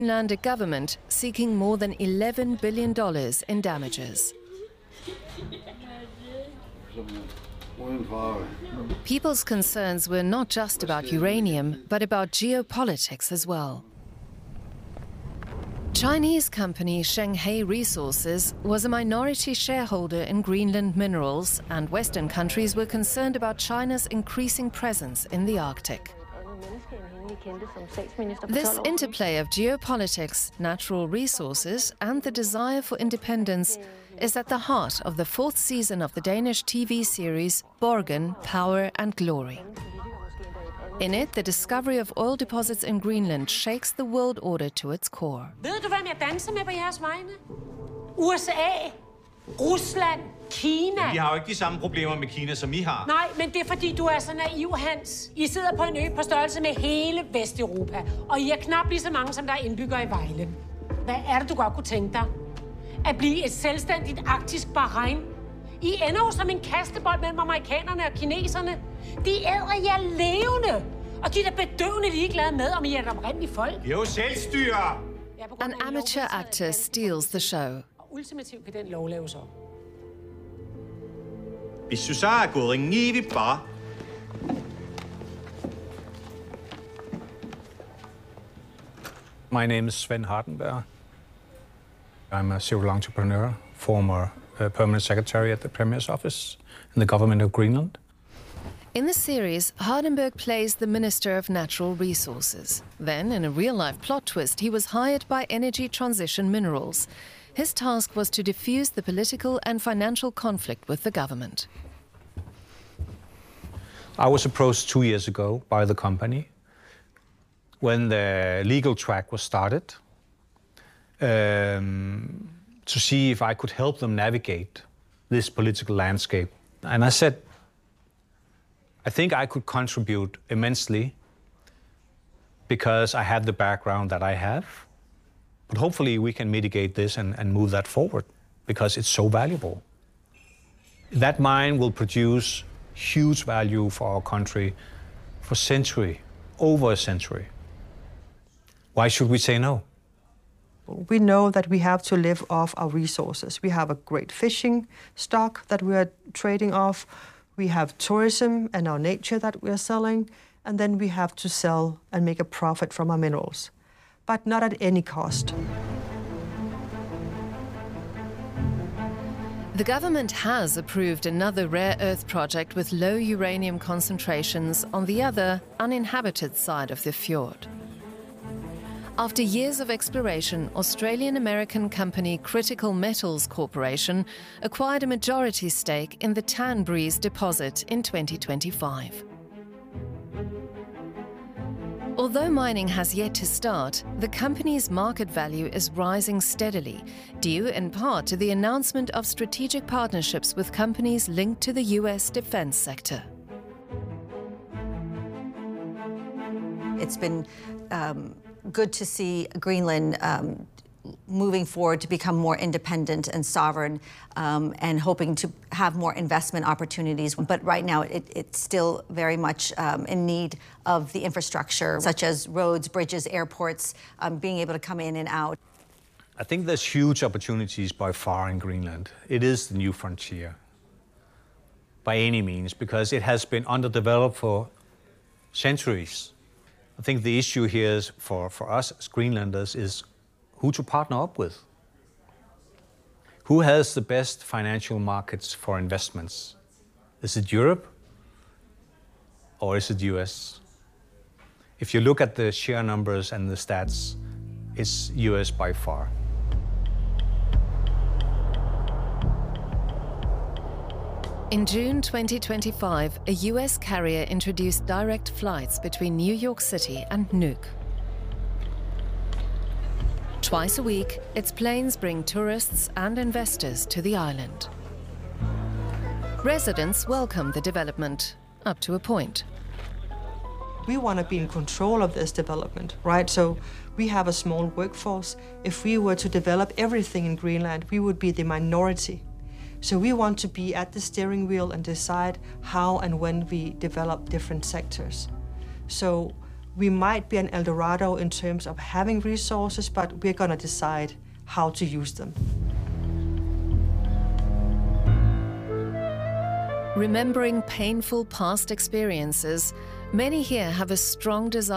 Greenlandic government seeking more than $11 billion in damages. People's concerns were not just about uranium, but about geopolitics as well. Chinese company Zhenghe Resources was a minority shareholder in Greenland Minerals, and Western countries were concerned about China's increasing presence in the Arctic. This interplay of geopolitics, natural resources, and the desire for independence is at the heart of the fourth season of the Danish TV series Borgen, Power and Glory. In it, the discovery of oil deposits in Greenland shakes the world order to its core. Ved du, hvem jeg danser med på jeres vegne? USA, Rusland, Kina. Vi har jo ikke de samme problemer med Kina, som I har. Nej, men det er fordi, du er så naiv, Hans. I sidder på en ø på størrelse med hele Vesteuropa, og I er knap lige så mange, som der er indbyggere i Vejle. Hvad er det, du godt kunne tænke dig? At blive et selvstændigt arktisk Bahrain? I ender jo som en kastebold mellem amerikanerne og kineserne. De æder jer levende, og de er da bedøvende ligeglade med, om I er et oprindeligt folk. Jo, selvstyre! An amateur actor steals the show. Ultimativt kan den lov laves om. Hvis du så er gået ingen bare. My name is Sven Hardenberg. I'm a serial entrepreneur, former permanent secretary at the Premier's office in the government of Greenland. In the series, Hardenberg plays the Minister of Natural Resources. Then, in a real-life plot twist, he was hired by Energy Transition Minerals. His task was to defuse the political and financial conflict with the government. I was approached 2 years ago by the company when the legal track was started to see if I could help them navigate this political landscape. And I said, I think I could contribute immensely because I have the background that I have. But hopefully we can mitigate this and move that forward because it's so valuable. That mine will produce huge value for our country for over a century. Why should we say no? We know that we have to live off our resources. We have a great fishing stock that we are trading off. We have tourism and our nature that we are selling. And then we have to sell and make a profit from our minerals, but not at any cost. The government has approved another rare earth project with low uranium concentrations on the other, uninhabited side of the fjord. After years of exploration, Australian-American company Critical Metals Corporation acquired a majority stake in the Tanbreeze deposit in 2025. Although mining has yet to start, the company's market value is rising steadily, due in part to the announcement of strategic partnerships with companies linked to the US defense sector. It's been good to see Greenland moving forward to become more independent and sovereign and hoping to have more investment opportunities. But right now, it's still very much in need of the infrastructure, such as roads, bridges, airports, being able to come in and out. I think there's huge opportunities by far in Greenland. It is the new frontier, by any means, because it has been underdeveloped for centuries. I think the issue here is for us as Greenlanders is who to partner up with. Who has the best financial markets for investments? Is it Europe or is it US? If you look at the share numbers and the stats, it's US by far. In June 2025, a US carrier introduced direct flights between New York City and Nuuk. Twice a week, its planes bring tourists and investors to the island. Residents welcome the development, up to a point. We want to be in control of this development, right? So we have a small workforce. If we were to develop everything in Greenland, we would be the minority. So we want to be at the steering wheel and decide how and when we develop different sectors. So We might be an El Dorado in terms of having resources, but we're going to decide how to use them. Remembering painful past experiences, many here have a strong desire